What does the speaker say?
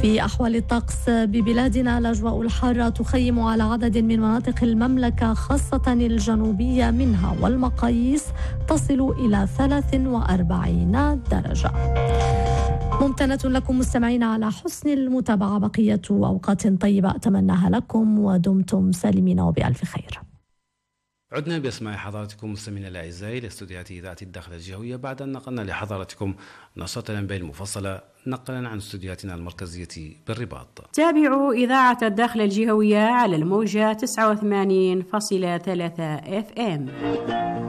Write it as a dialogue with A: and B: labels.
A: في أحوال الطقس ببلادنا، الأجواء الحارة تخيم على عدد من مناطق المملكة خاصة الجنوبية منها، والمقاييس تصل إلى 43 درجة. ممتنة لكم مستمعين على حسن المتابعة. بقية أوقات طيبة أتمناها لكم، ودمتم سالمين وبألف خير.
B: عدنا بأسماع حضراتكم مستمعينا الأعزاء لإستوديوهات إذاعة الداخل الجوية بعد أن نقلنا لحضراتكم نشرة الأنباء المفصلة نقلا عن استوديوهاتنا المركزية بالرباط.
C: تابعوا إذاعة الداخل الجوية على الموجة 89.3 FM.